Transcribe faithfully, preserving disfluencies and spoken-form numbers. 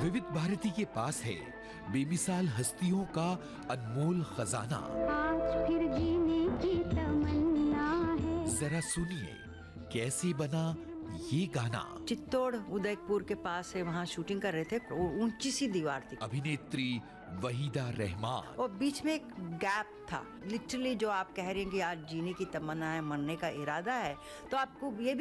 विविध भारती के पास है बेमिसाल हस्तियों का अनमोल खजाना। आज फिर जीने की तमन्ना है। जरा सुनिए कैसे बना ये गाना। चित्तौड़ उदयपुर के पास है, वहाँ शूटिंग कर रहे थे। वो ऊंची सी दीवार थी। अभिनेत्री वहीदा रहमान। और बीच में एक गैप था। लिटरली जो आप कह रहे हैं कि आज जीने की तमन्ना है, मरने का इरादा है, तो आपको ये भी